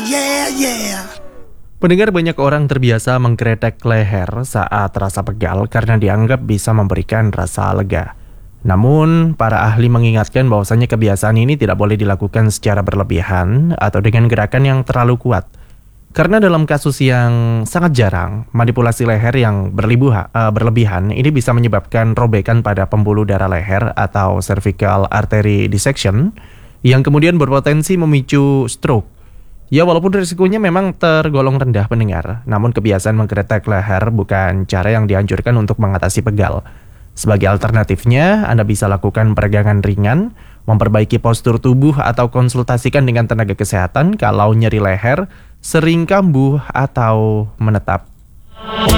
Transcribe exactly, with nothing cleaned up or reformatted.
Yeah, yeah. Pendengar, banyak orang terbiasa menggeretek leher saat rasa pegal karena dianggap bisa memberikan rasa lega. Namun, para ahli mengingatkan bahwasannya kebiasaan ini tidak boleh dilakukan secara berlebihan atau dengan gerakan yang terlalu kuat. Karena dalam kasus yang sangat jarang, manipulasi leher yang berlebihan, uh, berlebihan ini bisa menyebabkan robekan pada pembuluh darah leher atau cervical artery dissection yang kemudian berpotensi memicu stroke. Ya, walaupun risikonya memang tergolong rendah, pendengar, namun kebiasaan menggeretek leher bukan cara yang dianjurkan untuk mengatasi pegal. Sebagai alternatifnya, Anda bisa lakukan peregangan ringan, memperbaiki postur tubuh atau konsultasikan dengan tenaga kesehatan kalau nyeri leher sering kambuh atau menetap.